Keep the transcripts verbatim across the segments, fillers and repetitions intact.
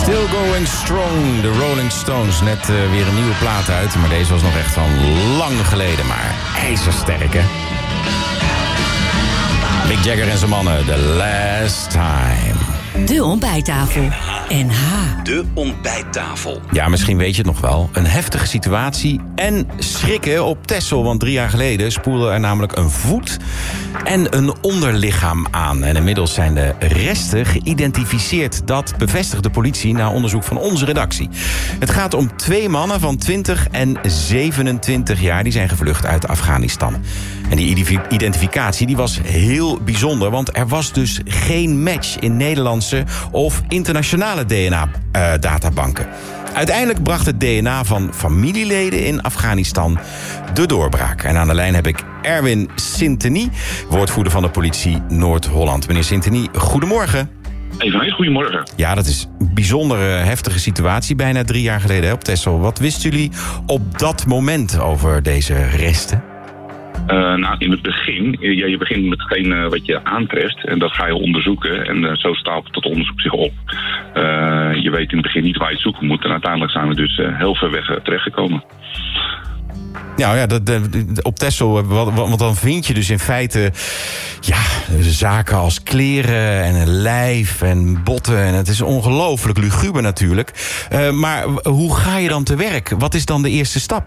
Still going strong, de Rolling Stones. Net uh, weer een nieuwe plaat uit, maar deze was nog echt van lang geleden, maar ijzersterk, hè? Mick Jagger en zijn mannen, The Last Time. De ontbijttafel. N H. De ontbijttafel. Ja, misschien weet je het nog wel. Een heftige situatie en schrikken op Texel. Want drie jaar geleden spoelde er namelijk een voet en een onderlichaam aan. En inmiddels zijn de resten geïdentificeerd. Dat bevestigt de politie na onderzoek van onze redactie. Het gaat om twee mannen van twintig en zevenentwintig jaar. Die zijn gevlucht uit Afghanistan. En die identificatie die was heel bijzonder. Want er was dus geen match in Nederlandse of internationale D N A-databanken. Uiteindelijk bracht het D N A van familieleden in Afghanistan de doorbraak. En aan de lijn heb ik Erwin Sinteny, woordvoerder van de politie Noord-Holland. Meneer Sinteny, goedemorgen. Even goedemorgen. Ja, dat is een bijzondere heftige situatie, bijna drie jaar geleden hè, op Texel. Wat wisten jullie op dat moment over deze resten? Uh, nou, in het begin, ja, je begint met hetgeen uh, wat je aantreft en dat ga je onderzoeken en uh, zo stapelt het onderzoek zich op. Uh, je weet in het begin niet waar je het zoeken moet en uiteindelijk zijn we dus uh, heel ver weg uh, terechtgekomen. Nou ja, dat, de, de, op Texel, want dan vind je dus in feite ja, zaken als kleren en een lijf en botten. En het is ongelooflijk luguber natuurlijk. Uh, maar hoe ga je dan te werk? Wat is dan de eerste stap?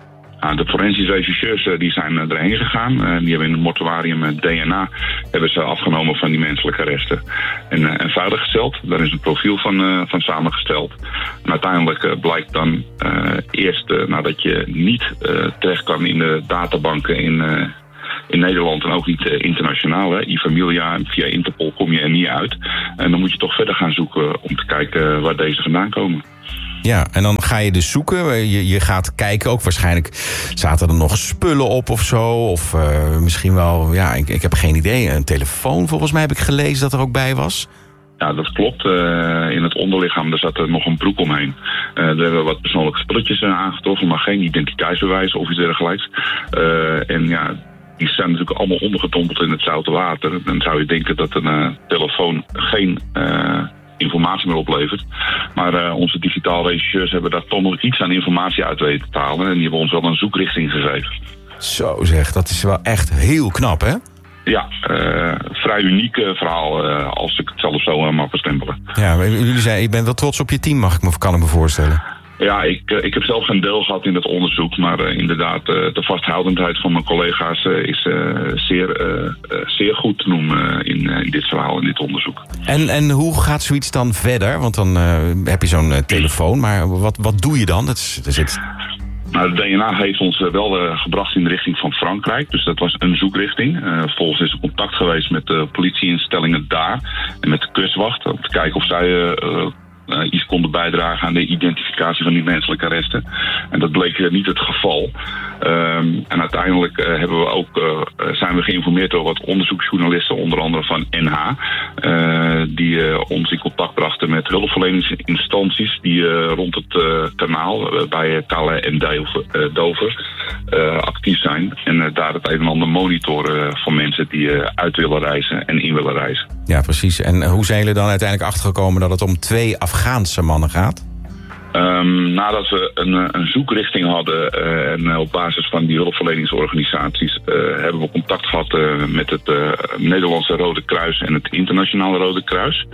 De forensische rechercheurs die zijn erheen gegaan. Die hebben in het mortuarium D N A hebben ze afgenomen van die menselijke resten. En, en veiliggesteld. Daar is een profiel van, van samengesteld. En uiteindelijk blijkt dan uh, eerst uh, nadat je niet uh, terecht kan in de databanken in, uh, in Nederland en ook niet uh, internationaal. Hè. I-Familia en via Interpol kom je er niet uit. En dan moet je toch verder gaan zoeken om te kijken waar deze vandaan komen. Ja, en dan ga je dus zoeken. Je, je gaat kijken ook waarschijnlijk. Zaten er nog spullen op of zo? Of uh, misschien wel, ja, ik, ik heb geen idee. Een telefoon volgens mij heb ik gelezen dat er ook bij was. Ja, dat klopt. Uh, in het onderlichaam daar zat er nog een broek omheen. Uh, er hebben we wat persoonlijke spulletjes uh, aangetroffen, maar geen identiteitsbewijs of iets dergelijks. Uh, en ja, die zijn natuurlijk allemaal ondergedompeld in het zoute water. Dan zou je denken dat een uh, telefoon geen Uh, informatie meer oplevert. Maar uh, onze digitaal rechercheurs hebben daar toch nog iets aan informatie uit weten te halen. En die hebben ons wel een zoekrichting gegeven. Zo zeg, dat is wel echt heel knap, hè? Ja, uh, vrij uniek uh, verhaal uh, als ik het zelf zo uh, mag bestempelen. Ja, jullie zijn, ik ben wel trots op je team, mag ik me, kan ik me voorstellen. Ja, ik, uh, ik heb zelf geen deel gehad in het onderzoek, maar uh, inderdaad, uh, de vasthoudendheid van mijn collega's uh, is uh, zeer, uh, uh, zeer goed te noemen uh, in, uh, in dit verhaal, in dit onderzoek. En, en hoe gaat zoiets dan verder? Want dan uh, heb je zo'n uh, telefoon, maar wat, wat doe je dan? Dat is, dat zit... Nou, de D N A heeft ons wel uh, gebracht in de richting van Frankrijk. Dus dat was een zoekrichting. Uh, vervolgens is er contact geweest met de politieinstellingen daar en met de kustwacht om te kijken of zij Uh, uh, Uh, iets konden bijdragen aan de identificatie van die menselijke resten. En dat bleek uh, niet het geval. Um, en uiteindelijk uh, hebben we ook, uh, zijn we geïnformeerd door wat onderzoeksjournalisten, onder andere van N H, uh, die uh, ons in contact brachten met hulpverleningsinstanties die uh, rond het uh, kanaal uh, bij Calais en Dover, uh, Dover uh, actief zijn. En uh, daar het een en ander monitoren uh, van mensen die uh, uit willen reizen en in willen reizen. Ja, precies. En hoe zijn jullie dan uiteindelijk achtergekomen dat het om twee Afghaanse mannen gaat? Um, nadat we een, een zoekrichting hadden uh, en uh, op basis van die hulpverleningsorganisaties uh, hebben we contact gehad uh, met het uh, Nederlandse Rode Kruis en het Internationale Rode Kruis.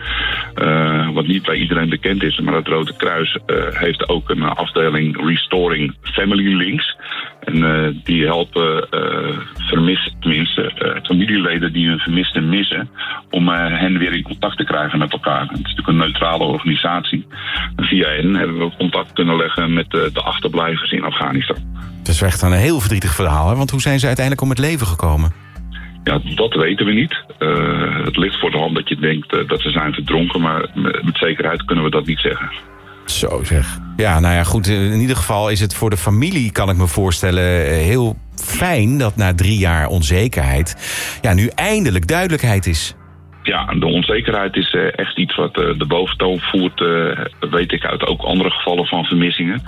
Uh, wat niet bij iedereen bekend is, maar het Rode Kruis uh, heeft ook een afdeling Restoring Family Links. En uh, die helpen uh, vermist, tenminste uh, familieleden die hun vermisten missen, om uh, hen weer in contact te krijgen met elkaar. Het is natuurlijk een neutrale organisatie. En via hen hebben we contact kunnen leggen met uh, de achterblijvers in Afghanistan. Het is echt een heel verdrietig verhaal, hè? Want hoe zijn ze uiteindelijk om het leven gekomen? Ja, dat weten we niet. Uh, het ligt voor de hand dat je denkt uh, dat ze zijn verdronken, maar met, met zekerheid kunnen we dat niet zeggen. Zo zeg. Ja, nou ja, goed. In ieder geval is het voor de familie, kan ik me voorstellen, heel fijn dat na drie jaar onzekerheid ja, nu eindelijk duidelijkheid is. Ja, de onzekerheid is uh, echt iets wat uh, de boventoon voert, uh, weet ik uit ook andere gevallen van vermissingen.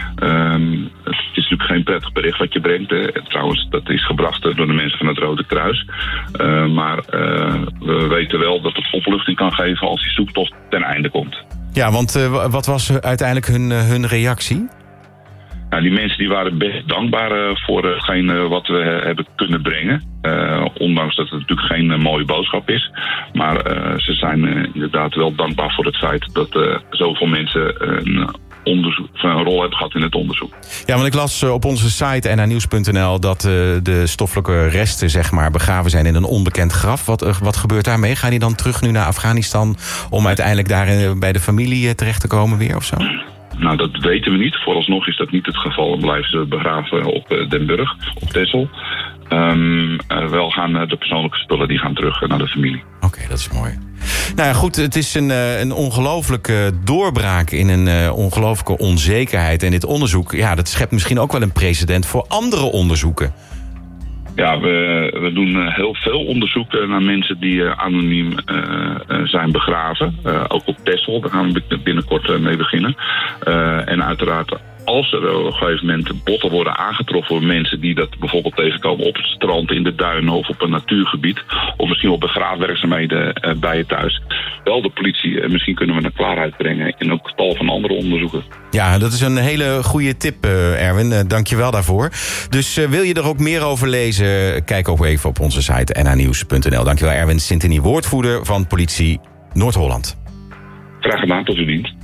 Um, het is natuurlijk geen prettig bericht wat je brengt. Hè. Trouwens, dat is gebracht door de mensen van het Rode Kruis. Uh, maar uh, we weten wel dat het opluchting kan geven als die zoektocht ten einde komt. Ja, want uh, wat was uiteindelijk hun, uh, hun reactie? Nou, die mensen die waren best dankbaar uh, voor hetgeen uh, wat we uh, hebben kunnen brengen. Uh, ondanks dat het natuurlijk geen uh, mooie boodschap is. Maar uh, ze zijn uh, inderdaad wel dankbaar voor het feit dat uh, zoveel mensen een, onderzoek, een rol hebben gehad in het onderzoek. Ja, want ik las uh, op onze site n h nieuws punt n l dat uh, de stoffelijke resten zeg maar begraven zijn in een onbekend graf. Wat, uh, wat gebeurt daarmee? Gaan die dan terug nu naar Afghanistan om uiteindelijk daar uh, bij de familie uh, terecht te komen weer of zo? Nou, dat weten we niet. Vooralsnog is dat niet het geval. Dan blijven ze begraven op uh, Den Burg, op Texel. Um, uh, wel gaan uh, de persoonlijke spullen die gaan terug uh, naar de familie. Oké, okay, dat is mooi. Nou ja, goed, het is een, uh, een ongelooflijke doorbraak in een uh, ongelooflijke onzekerheid. En dit onderzoek, ja, dat schept misschien ook wel een precedent voor andere onderzoeken. Ja, we, we doen heel veel onderzoek naar mensen die uh, anoniem uh, zijn begraven. Uh, ook op Texel, daar gaan we binnenkort uh, mee beginnen. Uh, en uiteraard, als er op een gegeven moment botten worden aangetroffen door mensen die dat bijvoorbeeld tegenkomen op het strand, in de duinen of op een natuurgebied, of misschien op begraafwerkzaamheden uh, bij je thuis, wel de politie. Uh, misschien kunnen we naar klaarheid brengen in ook tal van andere onderzoeken. Ja, dat is een hele goede tip, uh, Erwin. Uh, Dank je wel daarvoor. Dus uh, wil je er ook meer over lezen? Kijk ook even op onze site n h nieuws punt n l. Dankjewel, Erwin Sintony, woordvoerder van Politie Noord-Holland. Graag gedaan, tot uw dienst.